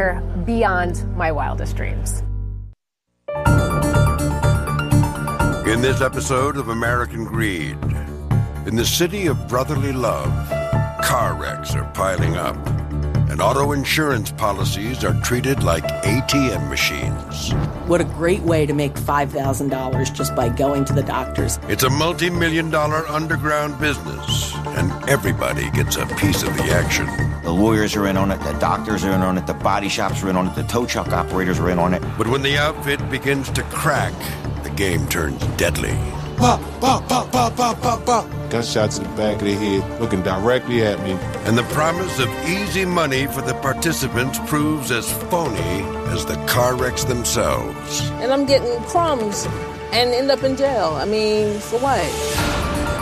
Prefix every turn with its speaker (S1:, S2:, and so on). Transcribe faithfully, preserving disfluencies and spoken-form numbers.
S1: adventure beyond my wildest dreams.
S2: In this episode of American Greed, in the city of brotherly love, car wrecks are piling up, and auto insurance policies are treated like A T M machines.
S3: What a great way to make five thousand dollars just by going to the doctors.
S2: It's a multi-million dollar underground business, and everybody gets a piece of the action.
S4: The lawyers are in on it, the doctors are in on it, the body shops are in on it, the tow truck operators are in on it.
S2: But when the outfit begins to crack, the game turns deadly.
S5: Pop, pop, pop, pop, pop, pop, pop. Gunshot to the back of the head, looking directly at me.
S2: And the promise of easy money for the participants proves as phony as the car wrecks themselves.
S6: And I'm getting crumbs and end up in jail. I mean, for what?